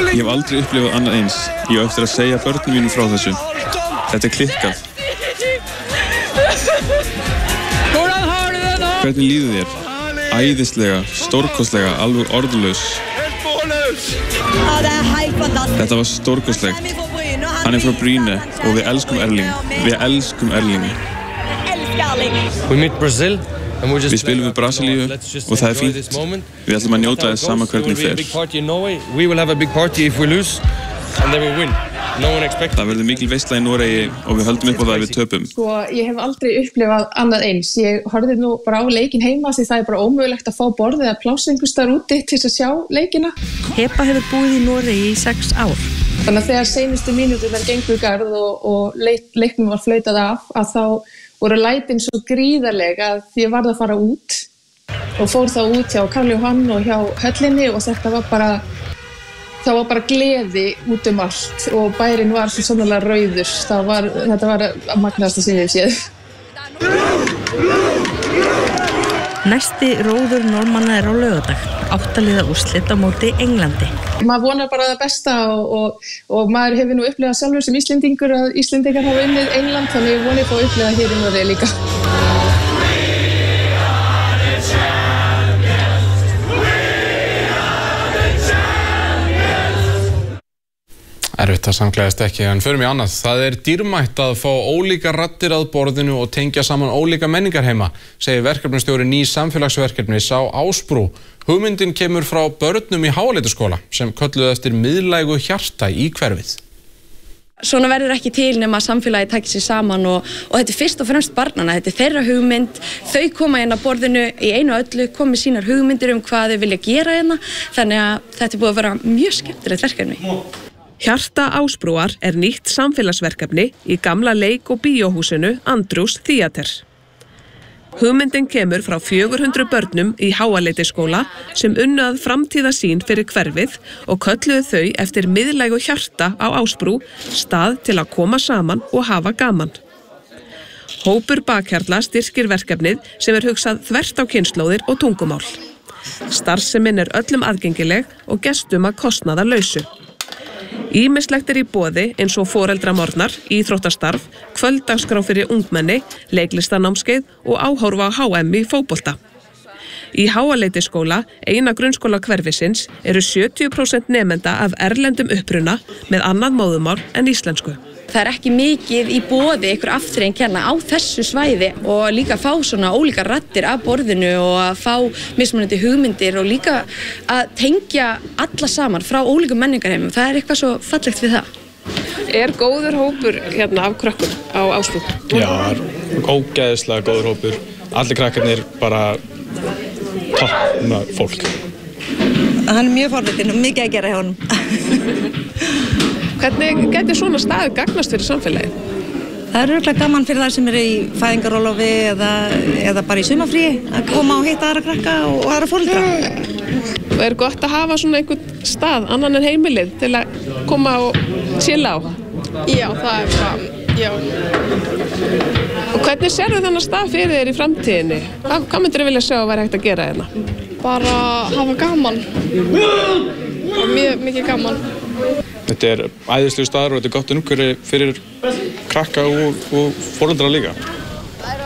Ég hef aldrei upplifað annað eins. Ég á eftir að segja börnum mínum frá þessu. Þetta klikkað. Hvernig líður þér? Æðislega, stórkostlega, alveg orðlaus. Þetta var stórkostlegt. Hann frá Bryne og við elskum Erling. Við elskum Erling. Við spilum við Brasilíu og það fínt. Við ætlum að njóta þess sama hvernig fer. Það verður mikil veisla í Noregi og við höldum upp á það ef við töpum. Ég hef aldrei upplifað annað eins. Ég horfði nú bara á leikinn heima því það bara ómögulegt að fá borðið eða pláss einhvers staðar úti til að sjá leikina. Heba hefur búið í Noregi í 6 ár. Þannig að þegar seinustu mínúturnar gengu í garð og leiknum var flautað af, að þá voru lætin svo gríðarleg að ég varð að fara út og fór þá út hjá Karl Johan og hjá höllinni og þetta var bara gleði út allt og bærinn var svo sannarlega rauður. Þetta var að magnasta sem ég séð. Næsti róður Normanna á laugardag, 8 liða úrslit á móti Englandi. Maður vonar bara það besta og maður hefur nú upplifað sjálfur sem Íslendingur að Íslendingar hafa unnið England, þannig ég voni að fá upplifað hér í Noregi líka. Erfitt að samklæðast ekki, en förum í annað. Það dýrmætt að fá ólíka raddir að borðinu og tengja saman ólíka menningarheima, segir verkefnastjóri nýs samfélagsverkefnis á Ásbrú. Hugmyndin kemur frá börnum í Háaleitaskóla sem kölluðu eftir miðlægu hjarta í hverfið. Svona verður ekki til nema að samfélagi taki sig saman og þetta fyrst og fremst barnana, þetta þeirra hugmynd, þau koma inn að borðinu í einu og öllu, komi sínar hugmyndir hvað þau vilja gera hérna, þannig að þetta búið að vera mjög skemmtilegt verkefni. Hjarta Ásbrúar nýtt samfélagsverkefni í gamla leik- og bíóhúsinu Andrews Theater. Hugmyndin kemur frá 400 börnum í Háaleitaskóla sem unnu að framtíðarsýn fyrir hverfið og kölluðu þau eftir miðlægu hjarta á Ásbrú, stað til að koma saman og hafa gaman. Hópur bakhjarla styrkir verkefnið sem hugsað þvert á kynslóðir og tungumál. Starfsemin öllum aðgengileg og gestum að kostnaðarlausu. Ýmislegt í boði eins og foreldramorgnar, íþróttastarf, kvöldagskrá fyrir ungmenni, leiklistanámskeið og áhorfa á HM í fótbolta. Í Háaleitaskóla, eina grunnskóla hverfisins, 70% nemenda af erlendum uppruna með annað móðurmál en íslensku. Það ekki mikið í boði einhver afþreyingarna á þessu svæði og líka fá svona ólíka raddir af borðinu og að fá mismunandi hugmyndir og líka að tengja alla saman frá ólíkum menningarheimum. Það eitthvað svo fallegt við það. Góður hópur hérna af krökkum á Ásbrú? Já, ógeðslega góður hópur. Allir krakkarnir bara topp fólk. Hann mjög forvitinn og mikið að gera hjá honum. Hvernig gæti svona staður gagnast fyrir samfélagið? Það örugglega gaman fyrir þær sem í fæðingarorlofi eða bara í sumarfríi að koma og hitta aðra krakka og aðra foreldra. Og gott að hafa svona einhvern stað, annan en heimilið, til að koma og chilla á? Já, það bara, já. Og hvernig sérðu þennan stað fyrir þér í framtíðinni? Hvað myndirðu vilja sjá að væri hægt að gera hérna? Bara hafa gaman. Mjög mikið gaman. Þetta æðislegur staður og þetta gott umhverfi fyrir krakka og foreldra líka.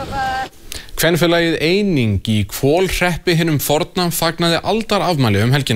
Kvenfélagið Eining í Hvolhreppi hinum forna fagnaði aldarafmæli helgina.